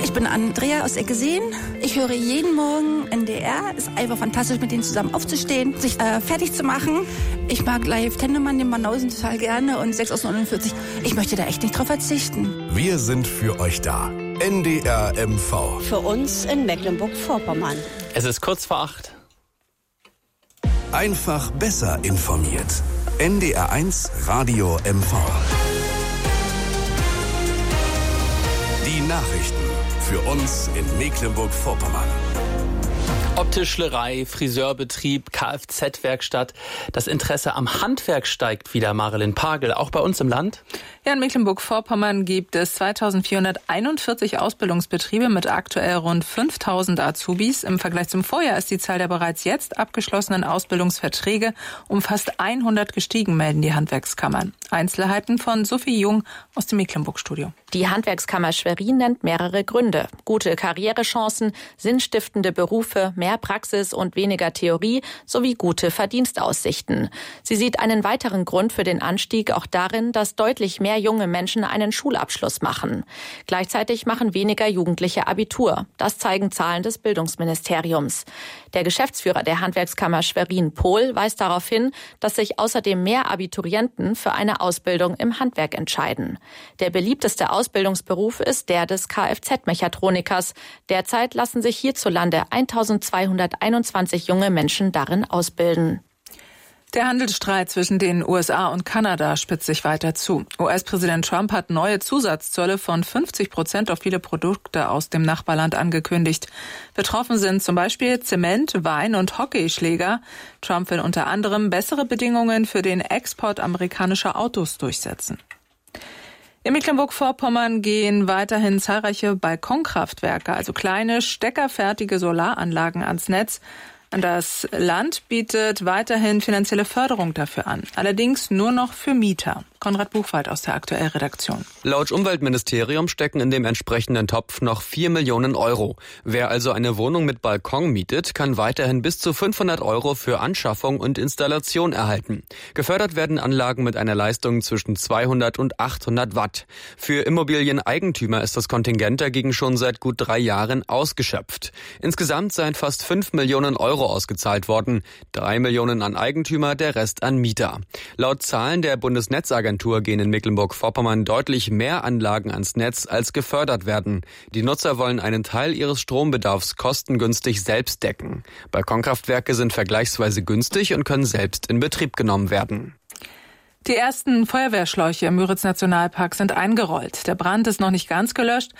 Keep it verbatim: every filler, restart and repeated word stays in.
Ich bin Andrea aus Eckeseen. Ich höre jeden Morgen N D R. Ist einfach fantastisch, mit denen zusammen aufzustehen, sich äh, fertig zu machen. Ich mag live Tennemann, den Banausen total gerne und sechs aus neunundvierzig. Ich möchte da echt nicht drauf verzichten. Wir sind für euch da. N D R M V. Für uns in Mecklenburg-Vorpommern. Es ist kurz vor acht. Einfach besser informiert. N D R eins Radio M V. Die Nachrichten für uns in Mecklenburg-Vorpommern. Ob Tischlerei, Friseurbetrieb, Kfz-Werkstatt. Das Interesse am Handwerk steigt wieder, Marilyn Pagel, auch bei uns im Land? Ja, in Mecklenburg-Vorpommern gibt es zweitausendvierhunderteinundvierzig Ausbildungsbetriebe mit aktuell rund fünftausend Azubis. Im Vergleich zum Vorjahr ist die Zahl der bereits jetzt abgeschlossenen Ausbildungsverträge um fast hundert gestiegen, melden die Handwerkskammern. Einzelheiten von Sophie Jung aus dem Mecklenburg-Studio. Die Handwerkskammer Schwerin nennt mehrere Gründe. Gute Karrierechancen, sinnstiftende Berufe, mehr Praxis und weniger Theorie sowie gute Verdienstaussichten. Sie sieht einen weiteren Grund für den Anstieg auch darin, dass deutlich mehr junge Menschen einen Schulabschluss machen. Gleichzeitig machen weniger Jugendliche Abitur. Das zeigen Zahlen des Bildungsministeriums. Der Geschäftsführer der Handwerkskammer Schwerin, Pohl, weist darauf hin, dass sich außerdem mehr Abiturienten für eine Ausbildung im Handwerk entscheiden. Der beliebteste Ausbildungsberuf ist der des Kfz-Mechatronikers. Derzeit lassen sich hierzulande eintausendzweihunderteinundzwanzig junge Menschen darin ausbilden. Der Handelsstreit zwischen den U S A und Kanada spitzt sich weiter zu. U S-Präsident Trump hat neue Zusatzzölle von fünfzig Prozent auf viele Produkte aus dem Nachbarland angekündigt. Betroffen sind zum Beispiel Zement, Wein und Hockeyschläger. Trump will unter anderem bessere Bedingungen für den Export amerikanischer Autos durchsetzen. In Mecklenburg-Vorpommern gehen weiterhin zahlreiche Balkonkraftwerke, also kleine, steckerfertige Solaranlagen ans Netz. Das Land bietet weiterhin finanzielle Förderung dafür an, allerdings nur noch für Mieter. Konrad Buchwald aus der Aktuell-Redaktion. Laut Umweltministerium stecken in dem entsprechenden Topf noch vier Millionen Euro. Wer also eine Wohnung mit Balkon mietet, kann weiterhin bis zu fünfhundert Euro für Anschaffung und Installation erhalten. Gefördert werden Anlagen mit einer Leistung zwischen zweihundert und achthundert Watt. Für Immobilieneigentümer ist das Kontingent dagegen schon seit gut drei Jahren ausgeschöpft. Insgesamt seien fast fünf Millionen Euro ausgezahlt worden. Drei Millionen an Eigentümer, der Rest an Mieter. Laut Zahlen der Bundesnetzagentur gehen in Mecklenburg-Vorpommern deutlich mehr Anlagen ans Netz, als gefördert werden. Die Nutzer wollen einen Teil ihres Strombedarfs kostengünstig selbst decken. Balkonkraftwerke sind vergleichsweise günstig und können selbst in Betrieb genommen werden. Die ersten Feuerwehrschläuche im Müritz-Nationalpark sind eingerollt. Der Brand ist noch nicht ganz gelöscht,